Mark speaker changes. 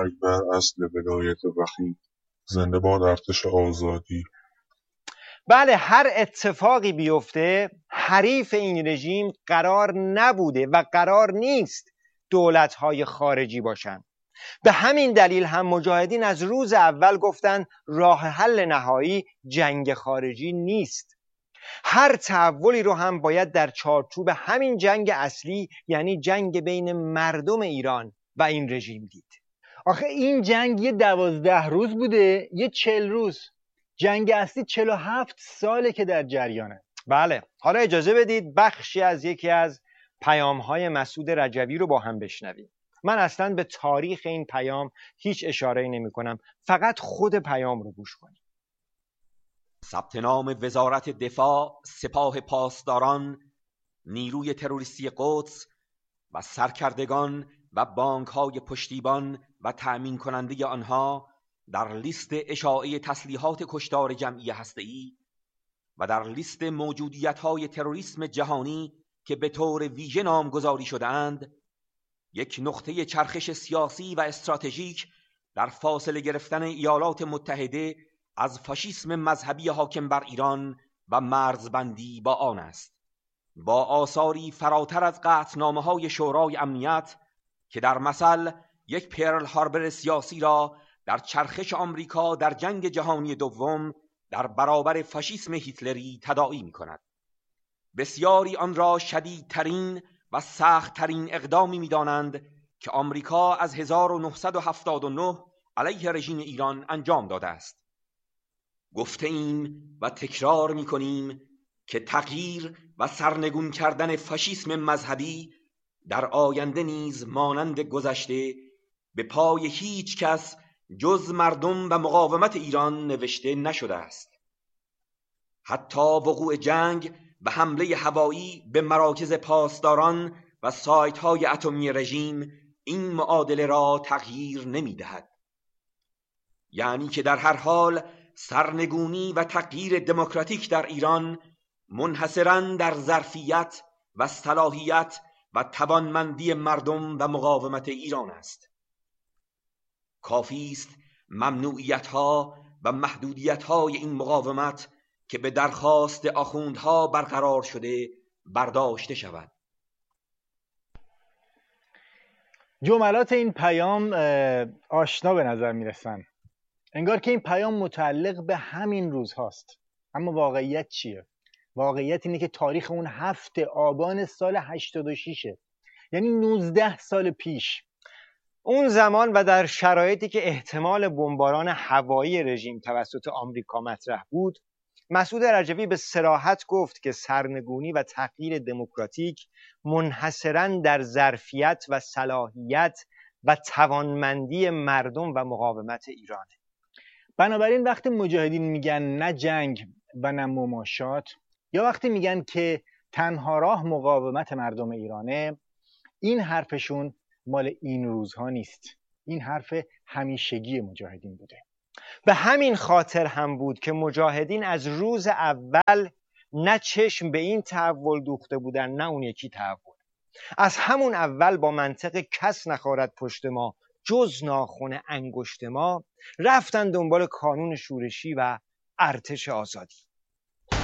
Speaker 1: مرگ بر اصل ولایت وحید. زنده باد ارتش آزادی.
Speaker 2: بله، هر اتفاقی بیفته حریف این رژیم قرار نبوده و قرار نیست دولت‌های خارجی باشن. به همین دلیل هم مجاهدین از روز اول گفتن راه حل نهایی جنگ خارجی نیست. هر تحولی رو هم باید در چارچوب همین جنگ اصلی، یعنی جنگ بین مردم ایران و این رژیم دید.
Speaker 3: آخه این جنگ یه 12 روز بوده، یه 40 روز. جنگ اصلی 47 ساله که در جریانه.
Speaker 2: بله، حالا اجازه بدید بخشی از یکی از پیام‌های مسعود رجوی رو با هم بشنویم. من اصلا به تاریخ این پیام هیچ اشاره‌ای نمی‌کنم، فقط خود پیام رو گوش کنید.
Speaker 4: ثبت نام وزارت دفاع، سپاه پاسداران، نیروی تروریستی قدس و سرکردگان و بانک‌های پشتیبان و تأمین کننده آنها در لیست اشاعه تسلیحات کشتار جمعی هسته‌ای و در لیست موجودیت‌های تروریسم جهانی که به طور ویژه نامگذاری شده‌اند، یک نقطه چرخش سیاسی و استراتژیک در فاصله گرفتن ایالات متحده از فاشیسم مذهبی حاکم بر ایران و مرزبندی با آن است، با آثاری فراتر از قطعنامه‌های شورای امنیت که در مثل یک پرل هاربر سیاسی را در چرخش آمریکا در جنگ جهانی دوم در برابر فاشیسم هیتلری تداعی می‌کند. بسیاری آن را شدیدترین و سخت‌ترین اقدامی می‌دانند که آمریکا از 1979 علیه رژیم ایران انجام داده است. گفته ایم و تکرار می‌کنیم که تغییر و سرنگون کردن فاشیسم مذهبی در آینده نیز مانند گذشته به پای هیچ کس جز مردم و مقاومت ایران نوشته نشده است. حتی وقوع جنگ و حمله هوایی به مراکز پاسداران و سایت‌های اتمی رژیم این معادله را تغییر نمی‌دهد. یعنی که در هر حال سرنگونی و تغییر دموکراتیک در ایران منحصراً در ظرفیت و صلاحیت و توانمندی مردم و مقاومت ایران است. کافی است ممنوعیت‌ها و محدودیت‌های این مقاومت که به درخواست آخوندها برقرار شده برداشته شود.
Speaker 3: جملات این پیام آشنا به نظر میرسن، انگار که این پیام متعلق به همین روز هاست. اما واقعیت چیه؟ واقعیت اینه که تاریخ اون 7 آبان سال 86، یعنی 19 سال پیش.
Speaker 2: اون زمان و در شرایطی که احتمال بمباران هوایی رژیم توسط آمریکا مطرح بود، مسعود رجوی به صراحت گفت که سرنگونی و تغییر دموکراتیک منحصراً در ظرفیت و صلاحیت و توانمندی مردم و مقاومت ایرانه.
Speaker 3: بنابراین وقتی مجاهدین میگن نه جنگ و نه مماشات، یا وقتی میگن که تنها راه مقاومت مردم ایرانه، این حرفشون مال این روزها نیست. این حرف همیشگی مجاهدین بوده.
Speaker 2: به همین خاطر هم بود که مجاهدین از روز اول نه چشم به این تحول دوخته بودن نه اون یکی تحول. از همون اول با منطق کس نخارد پشت ما جز ناخن انگشت ما رفتن دنبال کانون شورشی و ارتش آزادی.